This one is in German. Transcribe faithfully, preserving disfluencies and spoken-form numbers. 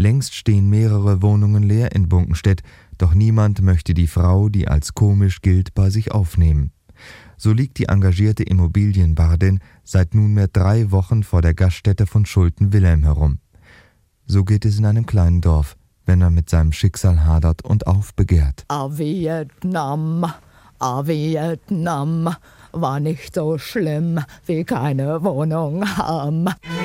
Längst stehen mehrere Wohnungen leer in Bunkenstedt, doch niemand möchte die Frau, die als komisch gilt, bei sich aufnehmen. So liegt die engagierte Immobilienbardin seit nunmehr drei Wochen vor der Gaststätte von Schulte-Wilhelm herum. So geht es in einem kleinen Dorf, wenn er mit seinem Schicksal hadert und aufbegehrt. Ah, Vietnam, ah, Vietnam, war nicht so schlimm wie keine Wohnung haben.